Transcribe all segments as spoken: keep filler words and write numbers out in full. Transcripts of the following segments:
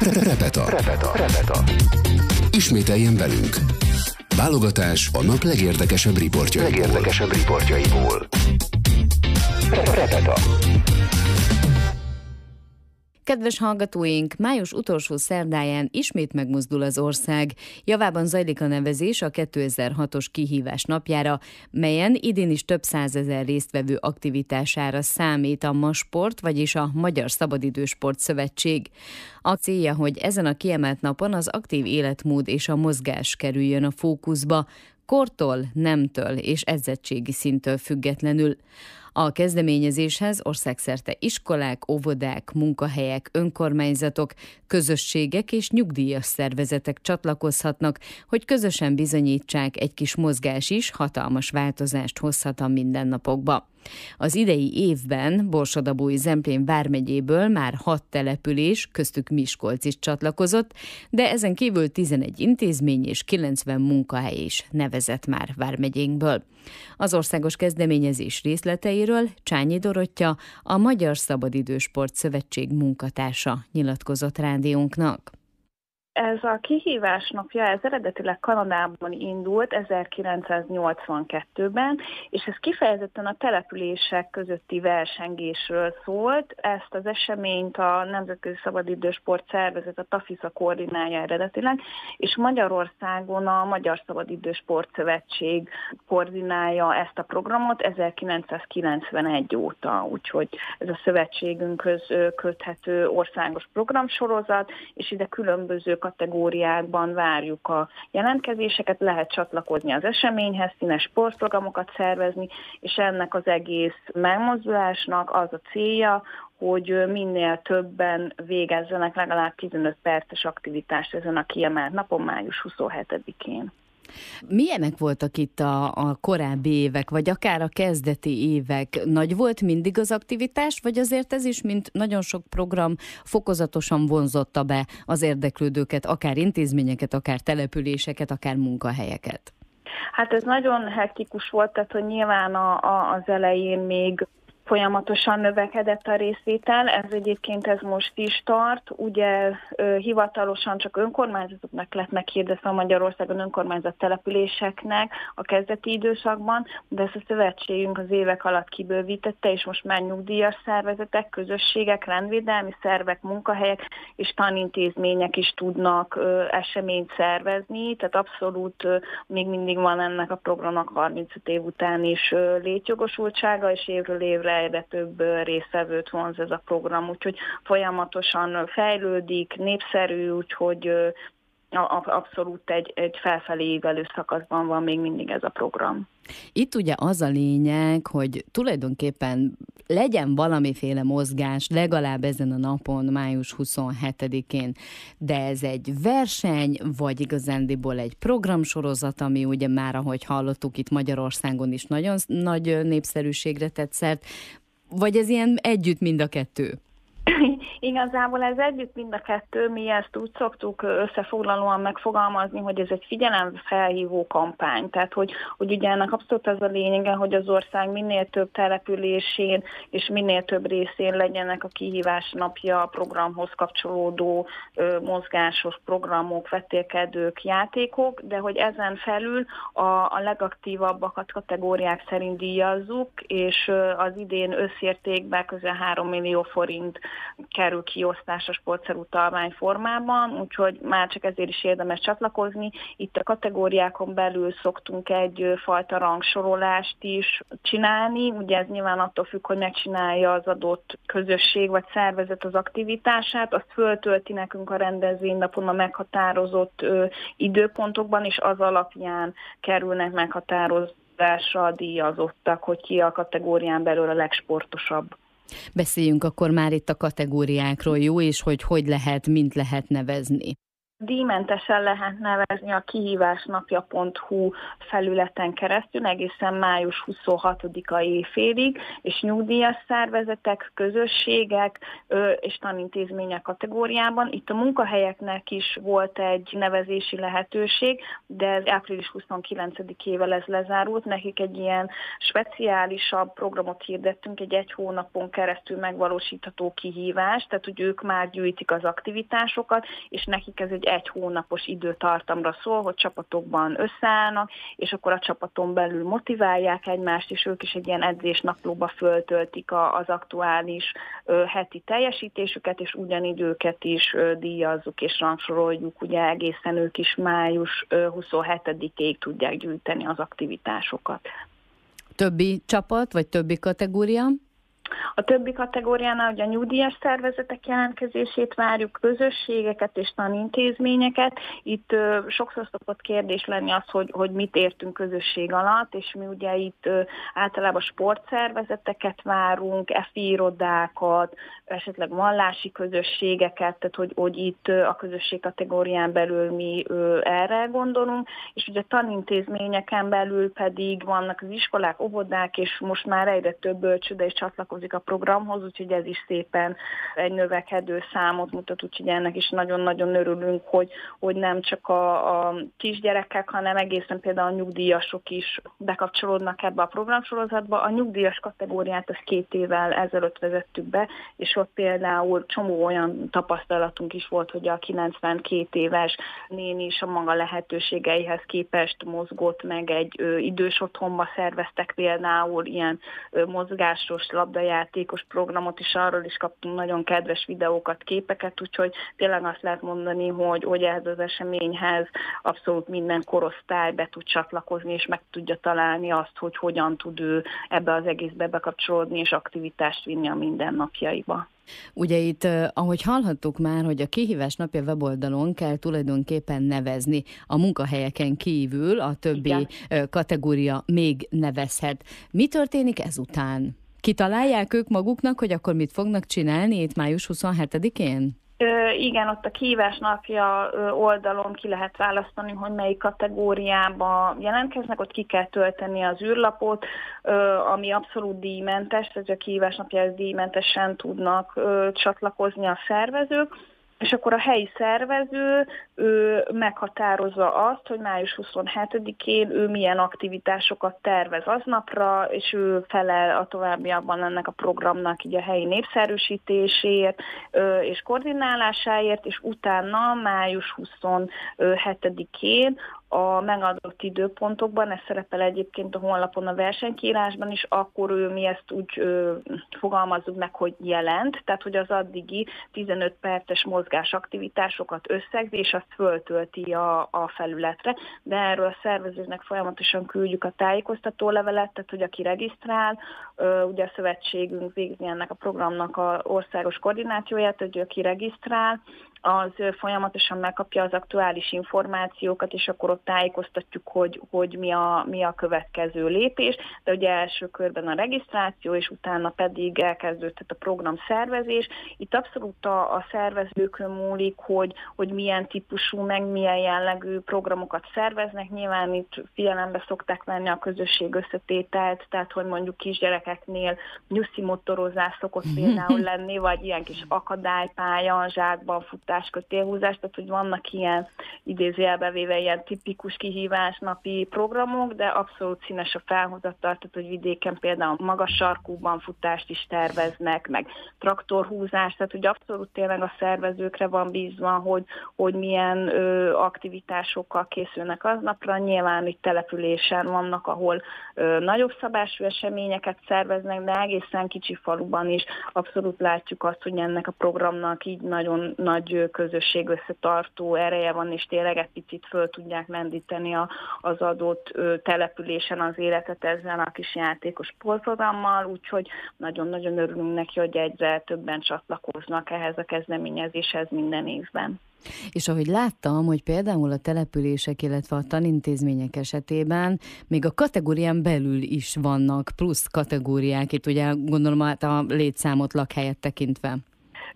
Repeta. Repeta. Repeta. Ismételjen velünk. Válogatás a nap legérdekesebb riportjaiból. Legérdekesebb riportjaiból. Repeta. Kedves hallgatóink, május utolsó szerdáján ismét megmozdul az ország. Javában zajlik a nevezés a kétezer-hatos kihívás napjára, melyen idén is több százezer résztvevő aktivitására számít a MASport, vagyis a Magyar Szabadidősport Szövetség. A célja, hogy ezen a kiemelt napon az aktív életmód és a mozgás kerüljön a fókuszba, kortól, nemtől és edzettségi szinttől függetlenül. A kezdeményezéshez országszerte iskolák, óvodák, munkahelyek, önkormányzatok, közösségek és nyugdíjas szervezetek csatlakozhatnak, hogy közösen bizonyítsák, egy kis mozgás is hatalmas változást hozhat a mindennapokba. Az idei évben Borsod-Abaúj-Zemplén vármegyéből már hat település, köztük Miskolc is csatlakozott, de ezen kívül tizenegy intézmény és kilencven munkahely is nevezett már vármegyénkből. Az országos kezdeményezés részleteiről Csányi Dorottya, a Magyar Szabadidősport Szövetség munkatársa nyilatkozott rádiónknak. Ez a kihívás napja, ez eredetileg Kanadában indult ezerkilencszáznyolcvankettőben, és ez kifejezetten a települések közötti versengésről szólt. Ezt az eseményt a Nemzetközi Szabadidősport Szervezet, a TAFISZA koordinálja eredetileg, és Magyarországon a Magyar Szabadidősport Szövetség koordinálja ezt a programot ezerkilencszázkilencvenegy óta, úgyhogy ez a szövetségünkhöz köthető országos programsorozat, és ide különböző kategóriákban várjuk a jelentkezéseket, lehet csatlakozni az eseményhez, színes sportprogramokat szervezni, és ennek az egész megmozdulásnak az a célja, hogy minél többen végezzenek legalább tizenöt perces aktivitást ezen a kiemelt napon, május huszonhetedikén. Milyenek voltak itt a, a korábbi évek, vagy akár a kezdeti évek? Nagy volt mindig az aktivitás, vagy azért ez is, mint nagyon sok program, fokozatosan vonzotta be az érdeklődőket, akár intézményeket, akár településeket, akár munkahelyeket? Hát ez nagyon hektikus volt, tehát hogy nyilván a, a, az elején még folyamatosan növekedett a részvétel, ez egyébként ez most is tart, ugye hivatalosan csak önkormányzatoknak lett meghirdetve Magyarországon, önkormányzat településeknek a kezdeti időszakban, de ezt a szövetségünk az évek alatt kibővítette, és most már nyugdíjas szervezetek, közösségek, rendvédelmi szervek, munkahelyek és tanintézmények is tudnak eseményt szervezni, tehát abszolút még mindig van ennek a programnak harmincöt év után is létjogosultsága, és évről évre egyre több résztvevőt vonz ez a program, úgyhogy folyamatosan fejlődik, népszerű, úgyhogy abszolút egy, egy felfelé ívelő szakaszban van még mindig ez a program. Itt ugye az a lényeg, hogy tulajdonképpen legyen valamiféle mozgás legalább ezen a napon, május huszonhetedikén, de ez egy verseny, vagy igazándiból egy programsorozat, ami ugye már, ahogy hallottuk, itt Magyarországon is nagyon nagy népszerűségre tett szert, vagy ez ilyen együtt mind a kettő? Igazából ez együtt mind a kettő, mi ezt úgy szoktuk összefoglalóan megfogalmazni, hogy ez egy figyelemfelhívó kampány. Tehát, hogy, hogy ugye ennek abszolút az a lényege, hogy az ország minél több településén és minél több részén legyenek a kihívás napja, a programhoz kapcsolódó ö, mozgásos programok, vetélkedők, játékok, de hogy ezen felül a, a legaktívabbakat kategóriák szerint díjazzuk, és ö, az idén összértékben közel három millió forint kerül kiosztás a sportszerutalvány formában, úgyhogy már csak ezért is érdemes csatlakozni. Itt a kategóriákon belül szoktunk egyfajta rangsorolást is csinálni, ugye ez nyilván attól függ, hogy megcsinálja az adott közösség vagy szervezet az aktivitását, azt föltölti nekünk a rendezvénynapon a meghatározott ö, időpontokban, és az alapján kerülnek meghatározásra a díjazottak, hogy ki a kategórián belül a legsportosabb. Beszéljünk akkor már itt a kategóriákról, jó, és hogy hogy lehet, mint lehet nevezni. Díjmentesen lehet nevezni a kihívásnapja pont hu felületen keresztül egészen május huszonhatodika éjfélig, és nyugdíjas szervezetek, közösségek ö, és tanintézmények kategóriában. Itt a munkahelyeknek is volt egy nevezési lehetőség, de ez április huszonkilencedikével ez lezárult. Nekik egy ilyen speciálisabb programot hirdettünk, egy egy hónapon keresztül megvalósítható kihívás, tehát hogy ők már gyűjtik az aktivitásokat, és nekik ez egy egy hónapos időtartamra szól, hogy csapatokban összeállnak, és akkor a csapaton belül motiválják egymást, és ők is egy ilyen edzésnaplóba föltöltik a, az aktuális ö, heti teljesítésüket, és ugyanígy őket is ö, díjazzuk és rangsoroljuk, ugye egészen ők is május huszonhetedikéig tudják gyűjteni az aktivitásokat. Többi csapat, vagy többi kategória? A többi kategóriánál ugye a nyugdíjas szervezetek jelentkezését várjuk, közösségeket és tanintézményeket. Itt ö, sokszor szokott kérdés lenni az, hogy, hogy mit értünk közösség alatt, és mi ugye itt ö, általában sportszervezeteket várunk, e f i irodákat, esetleg vallási közösségeket, tehát hogy, hogy itt ö, a közösség kategórián belül mi ö, erre gondolunk, és ugye tanintézményeken belül pedig vannak az iskolák, óvodák, és most már egyre több bölcsőde is csatlakozik a programhoz, úgyhogy ez is szépen egy növekedő számot mutat, úgyhogy ennek is nagyon-nagyon örülünk, hogy, hogy nem csak a, a kisgyerekek, hanem egészen például a nyugdíjasok is bekapcsolódnak ebbe a programsorozatba. A nyugdíjas kategóriát ezt két évvel ezelőtt vezettük be, és ott például csomó olyan tapasztalatunk is volt, hogy a kilencvenkét éves néni is a maga lehetőségeihez képest mozgott, meg egy ö, idős otthonba szerveztek például ilyen ö, mozgásos labda játékos programot is, arról is kaptunk nagyon kedves videókat, képeket, úgyhogy tényleg azt lehet mondani, hogy, hogy ehhez az eseményhez abszolút minden korosztály be tud csatlakozni, és meg tudja találni azt, hogy hogyan tud ő ebbe az egészbe bekapcsolódni, és aktivitást vinni a mindennapjaiba. Ugye itt, ahogy hallhattuk már, hogy a Kihívás napja weboldalon kell tulajdonképpen nevezni. A munkahelyeken kívül a többi Igen. kategória még nevezhet. Mi történik ezután? Kitalálják ők maguknak, hogy akkor mit fognak csinálni itt május huszonhetedikén? Ö, igen, ott a Kihívás napja oldalon ki lehet választani, hogy melyik kategóriába jelentkeznek, ott ki kell tölteni az űrlapot, ö, ami abszolút díjmentes, tehát a Kihívás napjához díjmentesen tudnak ö, csatlakozni a szervezők, és akkor a helyi szervező ő meghatározza azt, hogy május huszonhetedikén ő milyen aktivitásokat tervez aznapra, és ő felel a továbbiakban ennek a programnak így a helyi népszerűsítéséért és koordinálásáért, és utána május huszonhetedikén a megadott időpontokban, ez szerepel egyébként a honlapon a versenykiírásban is, akkor ő, mi ezt úgy ö, fogalmazzuk meg, hogy jelent, tehát hogy az addigi tizenöt perces mozgásaktivitásokat összegzi, és azt föltölti a, a felületre, de erről a szervezőknek folyamatosan küldjük a tájékoztató levelet, tehát hogy aki regisztrál, ö, ugye a szövetségünk végzi ennek a programnak az országos koordinációját, hogy aki regisztrál, az folyamatosan megkapja az aktuális információkat, és akkor ott tájékoztatjuk, hogy, hogy mi, a, mi a következő lépés, de ugye első körben a regisztráció, és utána pedig elkezdődhet a program szervezés. Itt abszolút a, a szervezőkön múlik, hogy, hogy milyen típusú, meg milyen jellegű programokat szerveznek. Nyilván itt figyelembe szokták venni a közösség összetételt, tehát hogy mondjuk kisgyerekeknél nyuszi motorozás szokott például lenni, vagy ilyen kis akadálypálya, zsákban futás, kötélhúzás, tehát hogy vannak ilyen idézőjelbe véve ilyen tipikus kihívásnapi programok, de abszolút színes a felhozatal, tehát hogy vidéken például magas sarkúban futást is terveznek, meg traktorhúzást, tehát hogy abszolút tényleg a szervezőkre van bízva, hogy, hogy milyen ö, aktivitásokkal készülnek aznapra. Nyilván itt településen vannak, ahol ö, nagyobb szabású eseményeket szerveznek, de egészen kicsi faluban is abszolút látjuk azt, hogy ennek a programnak így nagyon nagy közösség összetartó ereje van, és tényleg egy picit föl tudják lendíteni a, az adott ö, településen az életet ezzel a kis játékos sportprogrammal, úgyhogy nagyon-nagyon örülünk neki, hogy egyre többen csatlakoznak ehhez a kezdeményezéshez minden évben. És ahogy láttam, hogy például a települések, illetve a tanintézmények esetében még a kategórián belül is vannak plusz kategóriák, itt ugye gondolom hát a létszámot, lakhelyet tekintve.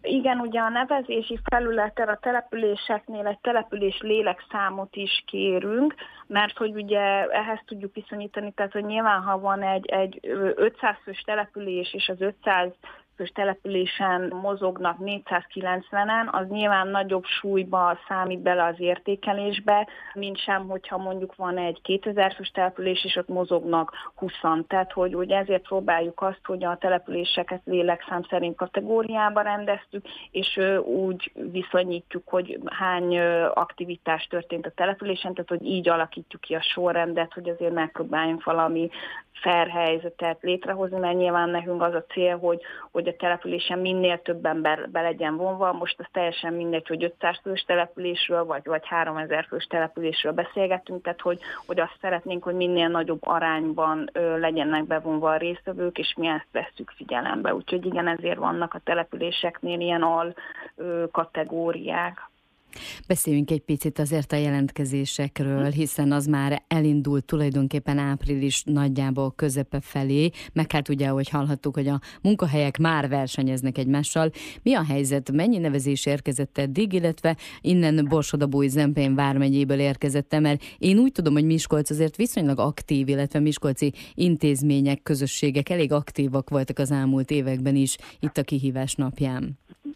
Igen, ugye a nevezési felületen a településeknél egy település lélekszámot is kérünk, mert hogy ugye ehhez tudjuk viszonyítani, tehát hogy nyilván ha van egy, egy ötszáz fős település és az ötszáz fős településen mozognak négyszázkilencvenen, az nyilván nagyobb súlyba számít bele az értékelésbe, mint sem, hogyha mondjuk van egy kétezer fős település, és ott mozognak húszan. Tehát, hogy, hogy ezért próbáljuk azt, hogy a településeket lélekszám szerint kategóriába rendeztük, és úgy viszonyítjuk, hogy hány aktivitás történt a településen, tehát, hogy így alakítjuk ki a sorrendet, hogy azért megpróbáljunk valami fair helyzetet létrehozni, mert nyilván nekünk az a cél, hogy, hogy a településen minél több ember be legyen vonva. Most az teljesen mindegy, hogy ötszáz fős településről, vagy, vagy háromezer fős településről beszélgetünk, tehát hogy, hogy azt szeretnénk, hogy minél nagyobb arányban ö, legyenek bevonva a résztvevők, és mi ezt vesszük figyelembe. Úgyhogy igen, ezért vannak a településeknél ilyen al ö, kategóriák. Beszéljünk egy picit azért a jelentkezésekről, hiszen az már elindult tulajdonképpen április nagyjából közepe felé, meg hát ugye, ahogy hallhattuk, hogy a munkahelyek már versenyeznek egymással. Mi a helyzet? Mennyi nevezés érkezett eddig, illetve innen Borsod-Abaúj-Zempén vármegyéből érkezett, mert én úgy tudom, hogy Miskolc azért viszonylag aktív, illetve miskolci intézmények, közösségek elég aktívak voltak az elmúlt években is itt a kihívás napján.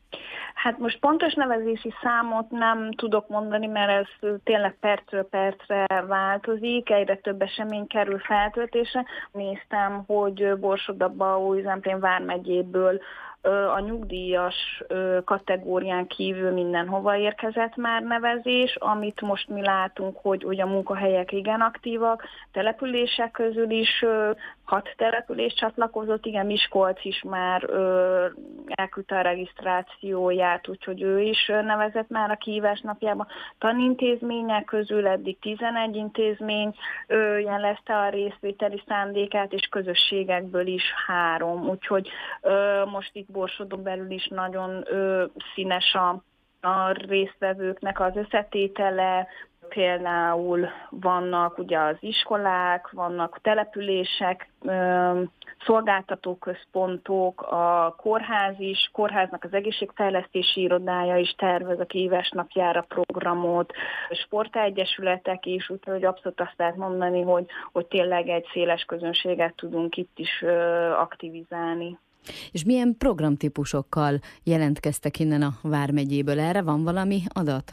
Hát most pontos nevezési számot nem tudok mondani, mert ez tényleg percről percre változik, egyre több esemény kerül feltöltésre. Néztem, hogy Borsod-Abaúj-Zempén vármegyéből a nyugdíjas kategórián kívül mindenhova érkezett már nevezés, amit most mi látunk, hogy, hogy a munkahelyek igen aktívak, települések közül is hat település csatlakozott, igen, Miskolc is már ö, elküldte a regisztrációját, úgyhogy ő is nevezett már a kihívás napjában. Tanintézmények közül eddig tizenegy intézmény ö, jelezte a részvételi szándékát, és közösségekből is három, úgyhogy ö, most itt Borsodon belül is nagyon ö, színes a, a résztvevőknek az összetétele. Például vannak ugye az iskolák, vannak települések, szolgáltatóközpontok, a kórház is, kórháznak az egészségfejlesztési irodája is tervez a kihívás napjára programot, sportegyesületek is, úgyhogy abszolút azt lehet mondani, hogy, hogy tényleg egy széles közönséget tudunk itt is aktivizálni. És milyen programtípusokkal jelentkeztek innen a vármegyéből? Erre van valami adat?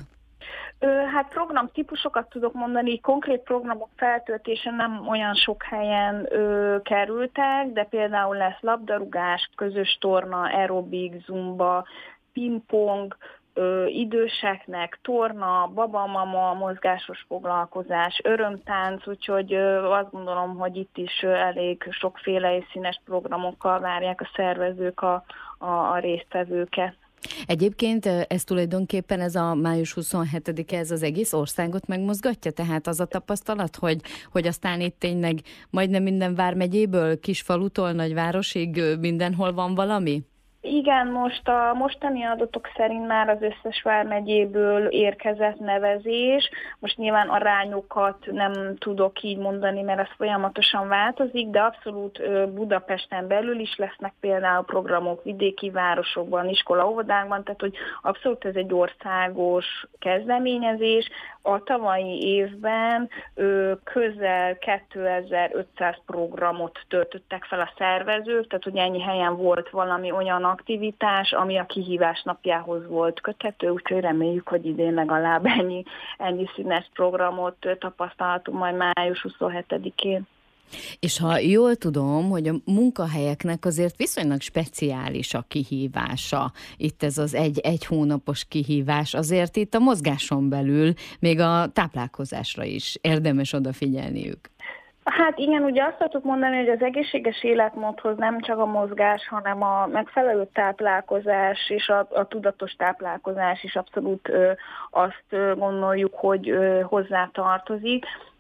Hát programtípusokat tudok mondani, konkrét programok feltöltése nem olyan sok helyen ö, kerültek, de például lesz labdarúgás, közös torna, aerobik, zumba, pingpong, ö, időseknek, torna, babamama, mozgásos foglalkozás, örömtánc, úgyhogy ö, azt gondolom, hogy itt is ö, elég sokféle és színes programokkal várják a szervezők a, a, a résztvevőket. Egyébként ez tulajdonképpen ez a május huszonhetedike, ez az egész országot megmozgatja? Tehát az a tapasztalat, hogy, hogy aztán itt tényleg majdnem minden vármegyéből, kisfalutól, nagyvárosig mindenhol van valami? Igen, most a mostani adatok szerint már az összes vármegyéből érkezett nevezés. Most nyilván arányokat nem tudok így mondani, mert ez folyamatosan változik, de abszolút Budapesten belül is lesznek például programok vidéki városokban, iskola, óvodákban, tehát hogy abszolút ez egy országos kezdeményezés. A tavalyi évben ö, közel kétezer-ötszáz programot töltöttek fel a szervezők, tehát hogy ennyi helyen volt valami olyan aktivitás, ami a kihívás napjához volt köthető, úgyhogy reméljük, hogy idén legalább ennyi, ennyi színes programot tapasztalhatunk majd május huszonhetedikén. És ha jól tudom, hogy a munkahelyeknek azért viszonylag speciális a kihívása, itt ez az egy, egy hónapos kihívás, azért itt a mozgáson belül még a táplálkozásra is érdemes odafigyelniük. Hát igen, ugye azt tudjuk mondani, hogy az egészséges életmódhoz nem csak a mozgás, hanem a megfelelő táplálkozás és a, a tudatos táplálkozás is abszolút ö, azt ö, gondoljuk, hogy ö, hozzá tartozik.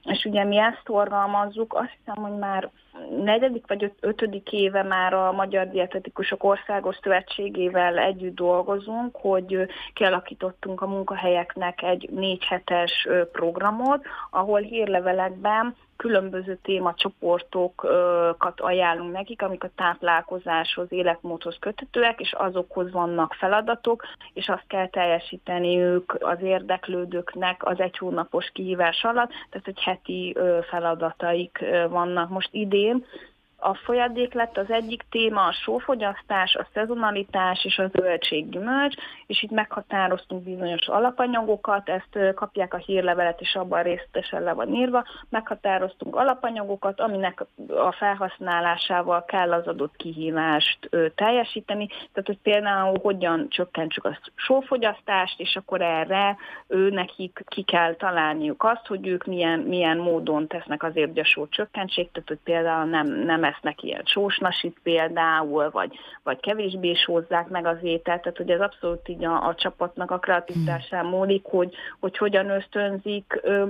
És ugye mi ezt szorgalmazzuk, azt hiszem, hogy már negyedik vagy öt, ötödik éve már a Magyar Dietetikusok Országos Szövetségével együtt dolgozunk, hogy kialakítottunk a munkahelyeknek egy négy hetes programot, ahol hírlevelekben különböző témacsoportokat ajánlunk nekik, amik a táplálkozáshoz, életmódhoz köthetőek, és azokhoz vannak feladatok, és azt kell teljesíteniük az érdeklődőknek az egy hónapos kihívás alatt, tehát hogy heti feladataik vannak. Most idén a folyadék lett az egyik téma, a sófogyasztás, a szezonalitás és a zöldséggyümölcs, és itt meghatároztunk bizonyos alapanyagokat, ezt kapják a hírlevelet, és abban részletesen le van írva, meghatároztunk alapanyagokat, aminek a felhasználásával kell az adott kihívást teljesíteni, tehát hogy például hogyan csökkentsük a sófogyasztást, és akkor erre ő nekik ki kell találniuk azt, hogy ők milyen, milyen módon tesznek azért, hogy a só csökkentsék, tehát hogy például nem, nem esznek ilyen sósnasit például, vagy, vagy kevésbé sózzák meg az ételt, tehát hogy ez abszolút így a, a csapatnak a kreativitásán múlik, hogy, hogy hogyan ösztönzik ö,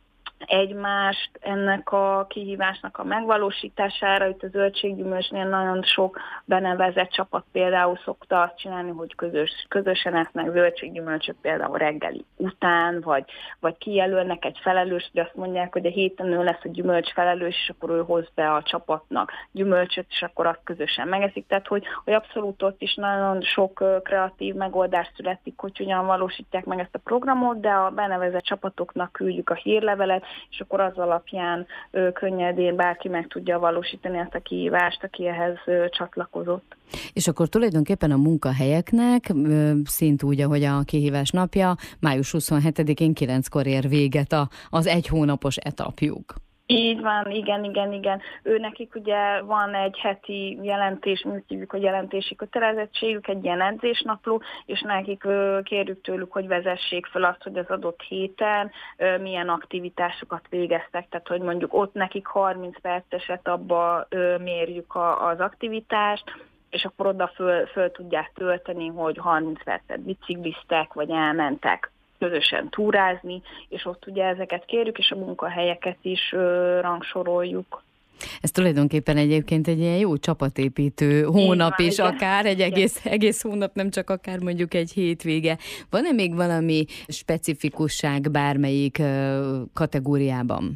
egymást ennek a kihívásnak a megvalósítására. Itt a zöldséggyümölcsnél nagyon sok benevezett csapat például szokta azt csinálni, hogy közös, közösen esznek zöldséggyümölcsöt például reggeli után, vagy, vagy kijelölnek egy felelőst, hogy azt mondják, hogy a héten ő lesz a gyümölcs felelős, és akkor ő hoz be a csapatnak gyümölcsöt, és akkor azt közösen megeszik. Tehát, hogy, hogy abszolút ott is nagyon sok kreatív megoldás születik, hogy hogyan valósítják meg ezt a programot, de a benevezett csapatoknak küldjük a hírlevelet, és akkor az alapján ö, könnyedén bárki meg tudja valósítani ezt a kihívást, aki ehhez ö, csatlakozott. És akkor tulajdonképpen a munkahelyeknek ö, szint úgy, ahogy a kihívás napja, május huszonhetedikén kilenckor ér véget a, az egy hónapos etapjuk. Így van, igen, igen, igen. Ő nekik ugye van egy heti jelentés, mi hívjuk, hogy jelentési kötelezettségük, egy ilyen edzésnapló, és nekik kérjük tőlük, hogy vezessék fel azt, hogy az adott héten milyen aktivitásokat végeztek, tehát hogy mondjuk ott nekik harminc perceset abba mérjük az aktivitást, és akkor oda föl, föl tudják tölteni, hogy harminc percet bicikliztek, vagy elmentek közösen túrázni, és ott ugye ezeket kérjük, és a munkahelyeket is ö, rangsoroljuk. Ez tulajdonképpen egyébként egy ilyen jó csapatépítő hónap van, is, igen. Akár egy egész, egész hónap, nem csak akár mondjuk egy hétvége. Van-e még valami specifikusság bármelyik ö, kategóriában?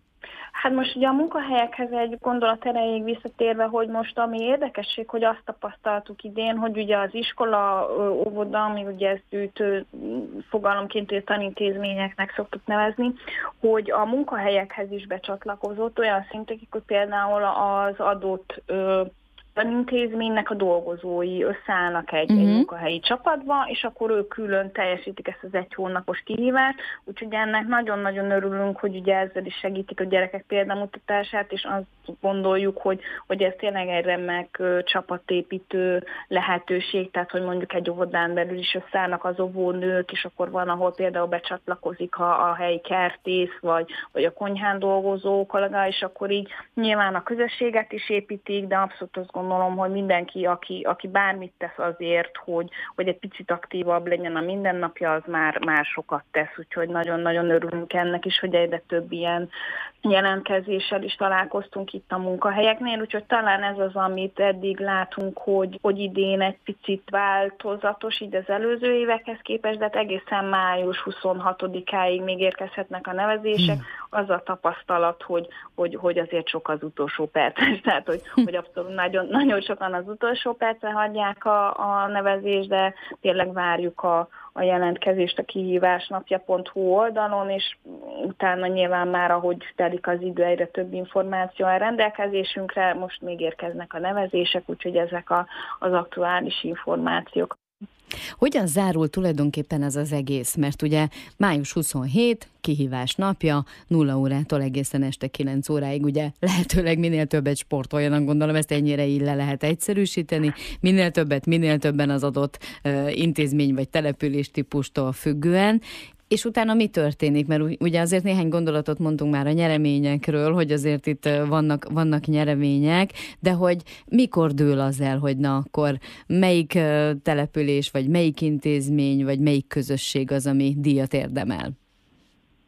Hát most ugye a munkahelyekhez egy gondolat erejéig visszatérve, hogy most ami érdekesség, hogy azt tapasztaltuk idén, hogy ugye az iskola, óvoda, ami ugye ezt gyűjtő fogalomként tanintézményeknek szoktuk nevezni, hogy a munkahelyekhez is becsatlakozott olyan szintekig, hogy például az adott tanintézménynek a dolgozói összeállnak egy, uh-huh. egy munkahelyi csapatba, és akkor ők külön teljesítik ezt az egy hónapos kihívást, úgyhogy ennek nagyon-nagyon örülünk, hogy ugye ezzel is segítik a gyerekek példamutatását, és azt gondoljuk, hogy, hogy ez tényleg egy remek csapatépítő lehetőség, tehát hogy mondjuk egy óvodán belül is összeállnak az óvónők, és akkor van, ahol például becsatlakozik a, a helyi kertész, vagy, vagy a konyhán dolgozó kollega, és akkor így nyilván a közösséget is építik, de abszolút azt gondolom, hogy mindenki, aki, aki bármit tesz azért, hogy, hogy egy picit aktívabb legyen a mindennapja, az már, már sokat tesz, úgyhogy nagyon-nagyon örülünk ennek is, hogy egyre több ilyen jelentkezéssel is találkoztunk itt a munkahelyeknél, úgyhogy talán ez az, amit eddig látunk, hogy, hogy idén egy picit változatos így az előző évekhez képest, de egészen május huszonhatodikáig még érkezhetnek a nevezések, az a tapasztalat, hogy, hogy, hogy azért sok az utolsó perces, tehát hogy, hogy abszolút nagyon, nagyon sokan az utolsó percre hagyják a, a nevezést, de tényleg várjuk a, a jelentkezést a kihívásnapja pont hu oldalon, és utána nyilván már, ahogy telik az idő, egyre több információ a rendelkezésünkre, most még érkeznek a nevezések, úgyhogy ezek a, az aktuális információk. Hogyan zárul tulajdonképpen ez az egész? Mert ugye május huszonhetedike, kihívás napja, nulla órától egészen este kilenc óráig, ugye lehetőleg minél többet sportoljanak, gondolom ezt ennyire így le lehet egyszerűsíteni, minél többet, minél többen az adott uh, intézmény vagy település típustól függően. És utána mi történik? Mert ugye azért néhány gondolatot mondtunk már a nyereményekről, hogy azért itt vannak, vannak nyeremények, de hogy mikor dől az el, hogy na akkor melyik település, vagy melyik intézmény, vagy melyik közösség az, ami díjat érdemel?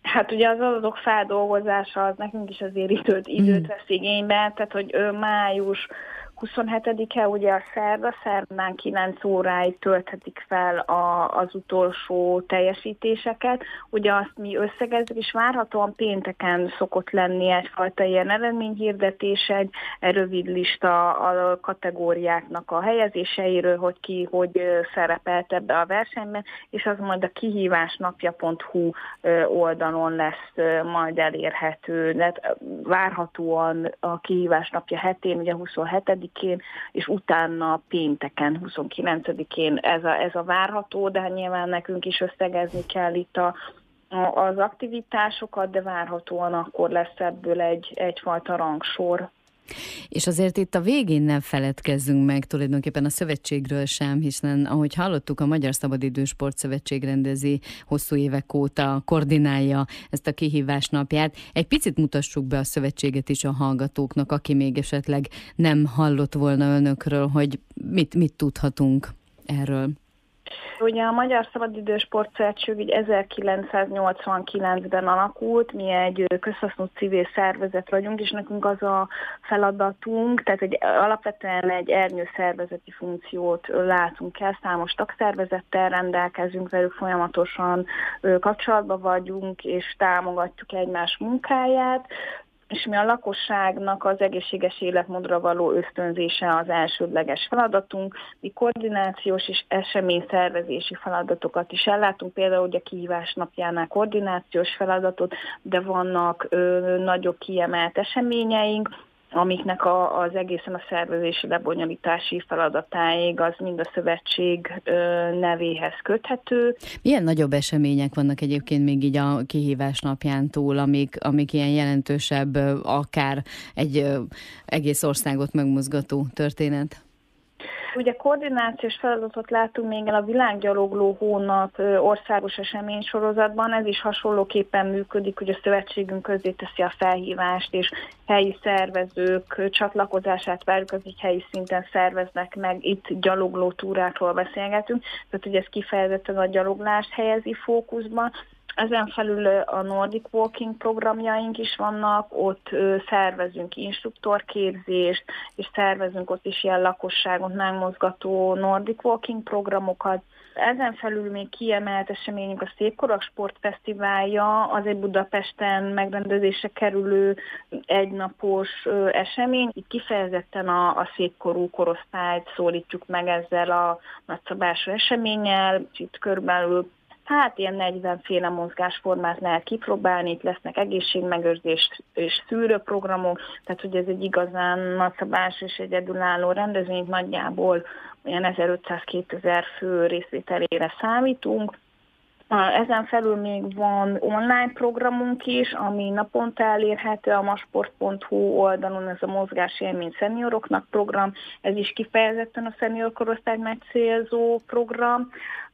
Hát ugye az adatok feldolgozása az nekünk is azért időt, időt vesz igénybe, tehát hogy május huszonhetedike ugye a szerda, szerdán kilenc óráig tölthetik fel a, az utolsó teljesítéseket. Ugye azt mi összegezzük, és várhatóan pénteken szokott lenni egyfajta ilyen eredményhirdetés, egy rövid lista a kategóriáknak a helyezéseiről, hogy ki hogy szerepelt ebbe a versenyben, és az majd a kihívásnapja pont hu oldalon lesz majd elérhető. De várhatóan a kihívásnapja hetén, ugye huszonhetedikén, és utána pénteken, huszonkilencedikén ez a, ez a várható, de nyilván nekünk is összegezni kell itt a, a, az aktivitásokat, de várhatóan akkor lesz ebből egy, egyfajta rangsor. És azért itt a végén nem feledkezzünk meg tulajdonképpen a szövetségről sem, hiszen ahogy hallottuk, a Magyar Szabadidős Sportszövetség rendezi hosszú évek óta, koordinálja ezt a kihívás napját. Egy picit mutassuk be a szövetséget is a hallgatóknak, aki még esetleg nem hallott volna önökről, hogy mit, mit tudhatunk erről. Ugye a Magyar Szabadidős Sportszövetség így ezerkilencszáznyolcvankilencben alakult, mi egy közhasznú civil szervezet vagyunk, és nekünk az a feladatunk, tehát egy, alapvetően egy ernyőszervezeti funkciót látunk el, számos tagszervezettel rendelkezünk, velük folyamatosan kapcsolatban vagyunk, és támogatjuk egymás munkáját, és mi a lakosságnak az egészséges életmódra való ösztönzése az elsődleges feladatunk. Mi koordinációs és eseményszervezési feladatokat is ellátunk, például ugye a kihívás napjánál koordinációs feladatot, de vannak ö, nagyobb kiemelt eseményeink, amiknek a, az egészen a szervezési lebonyolítási feladatáig az mind a szövetség ö, nevéhez köthető. Milyen nagyobb események vannak egyébként még így a kihívás napján túl, amik, amik ilyen jelentősebb, akár egy ö, egész országot megmozgató történet? Ugye koordinációs feladatot látunk még el a Világgyalogló hónap országos eseménysorozatban, ez is hasonlóképpen működik, hogy a szövetségünk közzé teszi a felhívást, és helyi szervezők csatlakozását várjuk, akik helyi szinten szerveznek meg, itt gyalogló túrákról beszélgetünk, tehát hogy ez kifejezetten a gyaloglást helyezi fókuszban. Ezen felül a Nordic Walking programjaink is vannak, ott szervezünk instruktorképzést, és szervezünk ott is ilyen lakosságot megmozgató Nordic Walking programokat. Ezen felül még kiemelt eseményünk a Szépkorak Sportfesztiválja, az egy Budapesten megrendezésre kerülő egynapos esemény. Itt kifejezetten a, a szépkorú korosztályt szólítjuk meg ezzel a nagyszabású eseménnyel. Itt körülbelül hát ilyen negyven féle mozgásformát lehet kipróbálni, itt lesznek egészségmegőrzés és szűrőprogramok, tehát hogy ez egy igazán nagyszabású és egyedülálló rendezvény, nagyjából olyan ezerötszáz-kétezer fő részvételére számítunk. Ezen felül még van online programunk is, ami naponta elérhető a masport pont hu oldalon, ez a mozgásélmény szenioroknak program, ez is kifejezetten a szenior korosztályt megcélzó program,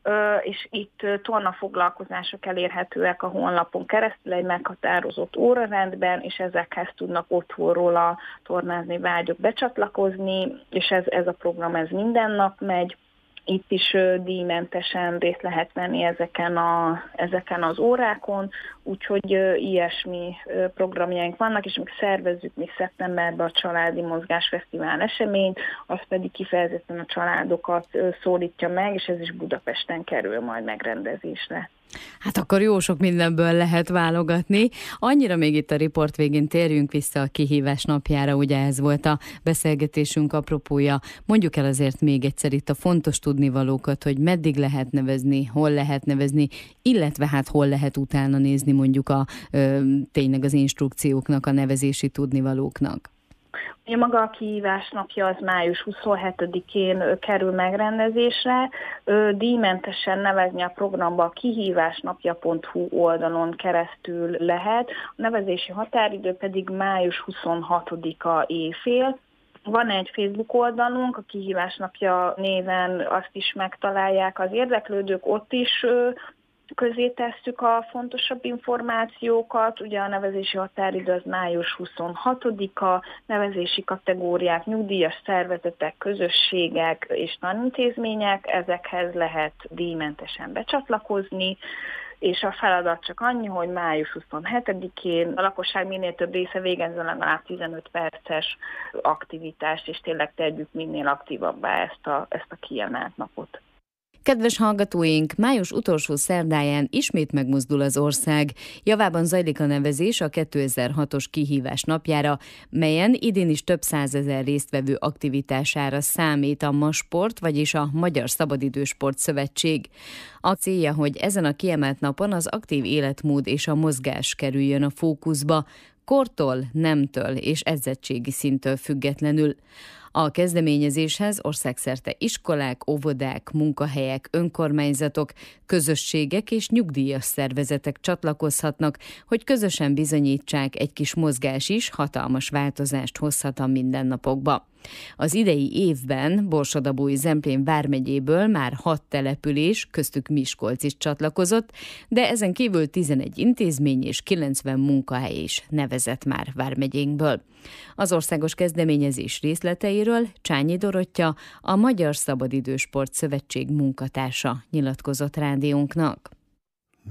és itt tornafoglalkozások elérhetőek a honlapon keresztül egy meghatározott órarendben, és ezekhez tudnak otthonról a tornázni vágyók becsatlakozni, és ez, ez a program ez minden nap megy. Itt is díjmentesen részt lehet venni ezeken, a, ezeken az órákon, úgyhogy ilyesmi programjaink vannak, és még szervezzük még szeptemberben a Családi Mozgásfesztivál eseményt, az pedig kifejezetten a családokat szólítja meg, és ez is Budapesten kerül majd megrendezésre. Hát akkor jó sok mindenből lehet válogatni. Annyira még itt a riport végén térjünk vissza a kihívás napjára, ugye ez volt a beszélgetésünk apropója. Mondjuk el azért még egyszer itt a fontos tudnivalókat, hogy meddig lehet nevezni, hol lehet nevezni, illetve hát hol lehet utána nézni mondjuk a ö, tényleg az instrukcióknak, a nevezési tudnivalóknak. Ugye maga a kihívás napja az május huszonhetedikén kerül megrendezésre. Díjmentesen nevezni a programba a kihívásnapja pont hu oldalon keresztül lehet. A nevezési határidő pedig május huszonhatodika éjfél. Van egy Facebook oldalunk, a Kihívás napja néven azt is megtalálják az érdeklődők, ott is közé tesszük a fontosabb információkat, ugye a nevezési határidő az május huszonhatodika, nevezési kategóriák, nyugdíjas szervezetek, közösségek és tanintézmények, ezekhez lehet díjmentesen becsatlakozni, és a feladat csak annyi, hogy május huszonhetedikén a lakosság minél több része végezzen legalább tizenöt perces aktivitást, és tényleg tegyük minél aktívabbá ezt a, ezt a kiemelt napot. Kedves hallgatóink, május utolsó szerdáján ismét megmozdul az ország. Javában zajlik a nevezés a kétezer-hatos kihívás napjára, melyen idén is több százezer résztvevő aktivitására számít a MASport, vagyis a Magyar Szabadidősport Szövetség. A célja, hogy ezen a kiemelt napon az aktív életmód és a mozgás kerüljön a fókuszba, kortól, nemtől és edzettségi szinttől függetlenül. A kezdeményezéshez országszerte iskolák, óvodák, munkahelyek, önkormányzatok, közösségek és nyugdíjas szervezetek csatlakozhatnak, hogy közösen bizonyítsák, egy kis mozgás is hatalmas változást hozhat a mindennapokba. Az idei évben Borsod-Abaúj-Zemplén vármegyéből már hat település, köztük Miskolc is csatlakozott, de ezen kívül tizenegy intézmény és kilencven munkahely is nevezett már vármegyénkből. Az országos kezdeményezés részleteiről Csányi Dorottya, a Magyar Szabadidősport Szövetség munkatársa nyilatkozott rádiónknak.